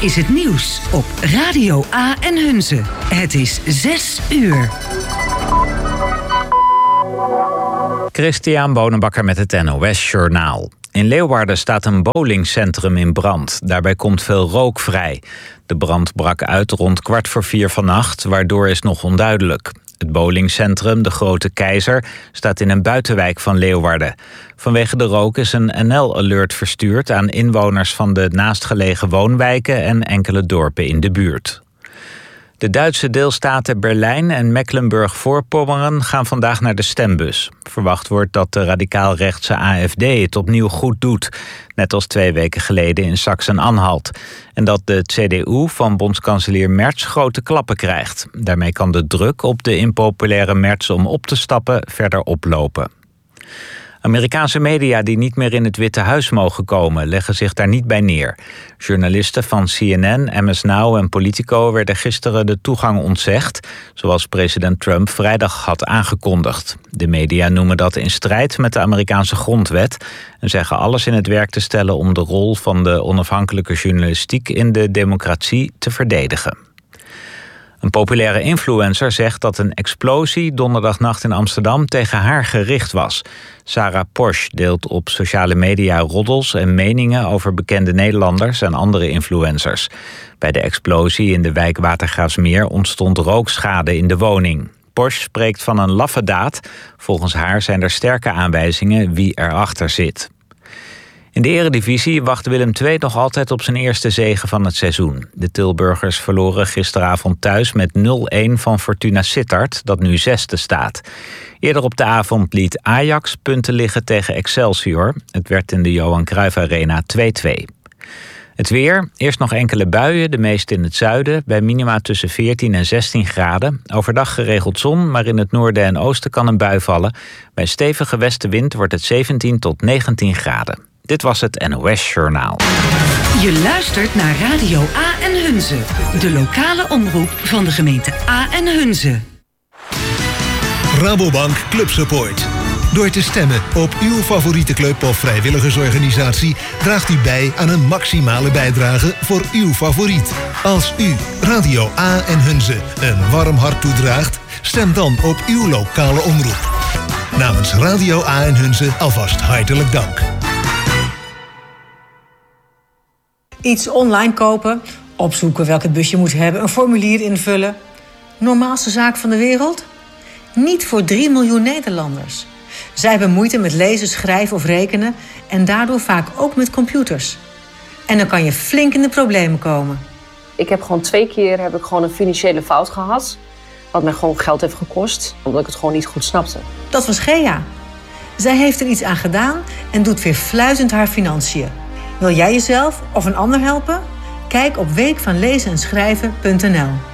is het nieuws op Radio A en Hunze. Het is 6 uur. Christian Bonenbakker met het NOS Journaal. In Leeuwarden staat een bowlingcentrum in brand. Daarbij komt veel rook vrij. De brand brak uit rond 3:45 vannacht, waardoor is nog onduidelijk. Het bowlingcentrum, de Grote Keizer, staat in een buitenwijk van Leeuwarden. Vanwege de rook is een NL-alert verstuurd aan inwoners van de naastgelegen woonwijken en enkele dorpen in de buurt. De Duitse deelstaten Berlijn en Mecklenburg-Voorpommeren gaan vandaag naar de stembus. Verwacht wordt dat de radicaal-rechtse AfD het opnieuw goed doet, net als 2 weken geleden in Sachsen-Anhalt. En dat de CDU van bondskanselier Merz grote klappen krijgt. Daarmee kan de druk op de impopulaire Merz om op te stappen verder oplopen. Amerikaanse media die niet meer in het Witte Huis mogen komen, leggen zich daar niet bij neer. Journalisten van CNN, MS Now en Politico werden gisteren de toegang ontzegd, zoals president Trump vrijdag had aangekondigd. De media noemen dat in strijd met de Amerikaanse grondwet en zeggen alles in het werk te stellen om de rol van de onafhankelijke journalistiek in de democratie te verdedigen. Een populaire influencer zegt dat een explosie donderdagnacht in Amsterdam tegen haar gericht was. Sarah Posch deelt op sociale media roddels en meningen over bekende Nederlanders en andere influencers. Bij de explosie in de wijk Watergraafsmeer ontstond rookschade in de woning. Posch spreekt van een laffe daad. Volgens haar zijn er sterke aanwijzingen wie erachter zit. In de Eredivisie wacht Willem II nog altijd op zijn eerste zege van het seizoen. De Tilburgers verloren gisteravond thuis met 0-1 van Fortuna Sittard, dat nu 6e staat. Eerder op de avond liet Ajax punten liggen tegen Excelsior. Het werd in de Johan Cruijff Arena 2-2. Het weer, eerst nog enkele buien, de meeste in het zuiden, bij minima tussen 14 en 16 graden. Overdag geregeld zon, maar in het noorden en oosten kan een bui vallen. Bij stevige westenwind wordt het 17 tot 19 graden. Dit was het NOS Journaal. Je luistert naar Radio A en Hunze, de lokale omroep van de gemeente A en Hunze. Rabobank Club Support. Door te stemmen op uw favoriete club of vrijwilligersorganisatie draagt u bij aan een maximale bijdrage voor uw favoriet. Als u Radio A en Hunze een warm hart toedraagt, stem dan op uw lokale omroep. Namens Radio A en Hunze alvast hartelijk dank. Iets online kopen, opzoeken welk het busje moet hebben, een formulier invullen. Normaalste zaak van de wereld? Niet voor 3 miljoen Nederlanders. Zij hebben moeite met lezen, schrijven of rekenen en daardoor vaak ook met computers. En dan kan je flink in de problemen komen. Ik heb gewoon 2 keer een financiële fout gehad, wat mij gewoon geld heeft gekost, omdat ik het gewoon niet goed snapte. Dat was Gea. Zij heeft er iets aan gedaan en doet weer fluitend haar financiën. Wil jij jezelf of een ander helpen? Kijk op weekvanlezenenschrijven.nl.